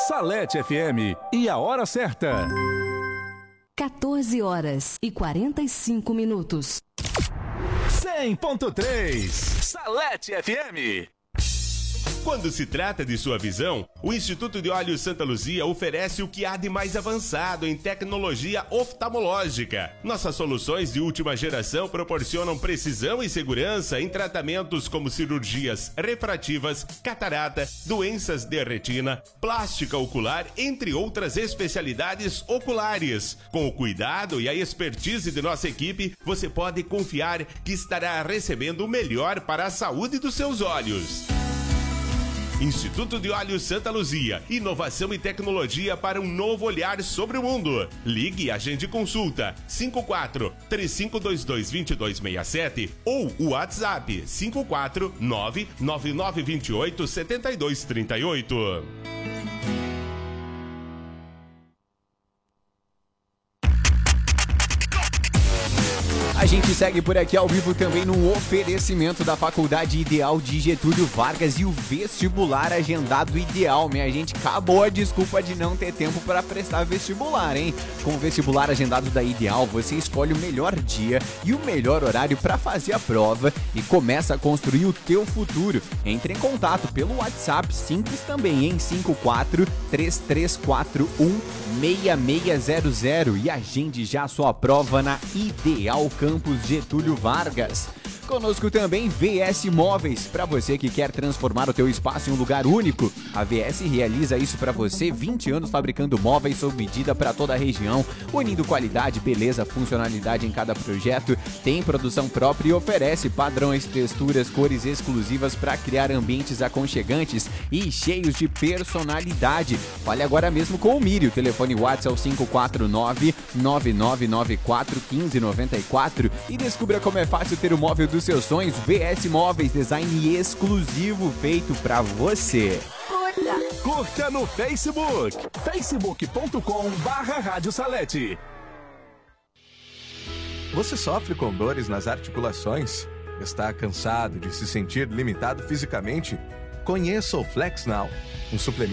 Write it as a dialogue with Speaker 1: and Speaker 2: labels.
Speaker 1: Salete FM e a hora certa.
Speaker 2: 14h45.
Speaker 1: 100.3 Salete FM.
Speaker 3: Quando se trata de sua visão, o Instituto de Olhos Santa Luzia oferece o que há de mais avançado em tecnologia oftalmológica. Nossas soluções de última geração proporcionam precisão e segurança em tratamentos como cirurgias refrativas, catarata, doenças de retina, plástica ocular, entre outras especialidades oculares. Com o cuidado e a expertise de nossa equipe, você pode confiar que estará recebendo o melhor para a saúde dos seus olhos. Instituto de Olhos Santa Luzia, inovação e tecnologia para um novo olhar sobre o mundo. Ligue e agende consulta 54-3522-2267 ou o WhatsApp 549-9928-7238.
Speaker 4: A gente segue por aqui ao vivo também no oferecimento da Faculdade Ideal de Getúlio Vargas e o vestibular agendado ideal. Minha gente, acabou a desculpa de não ter tempo para prestar vestibular, hein? Com o vestibular agendado da Ideal, você escolhe o melhor dia e o melhor horário para fazer a prova e começa a construir o teu futuro. Entre em contato pelo WhatsApp, simples também, em 54-3341-6600 e agende já a sua prova na Ideal Campus Getúlio Vargas. Conosco também VS Móveis, para você que quer transformar o teu espaço em um lugar único. A VS realiza isso para você, 20 anos fabricando móveis sob medida para toda a região, unindo qualidade, beleza, funcionalidade em cada projeto. Tem produção própria e oferece padrões, texturas, cores exclusivas para criar ambientes aconchegantes e cheios de personalidade. Fale agora mesmo com o Miri, o telefone WhatsApp é o 549-9994-1594 e descubra como é fácil ter o móvel dos seus sonhos. VS Móveis, design exclusivo feito pra você.
Speaker 1: Curta no Facebook, facebook.com/Rádio Salete.
Speaker 5: Você sofre com dores nas articulações? Está cansado de se sentir limitado fisicamente? Conheça o Flex Now, um suplemento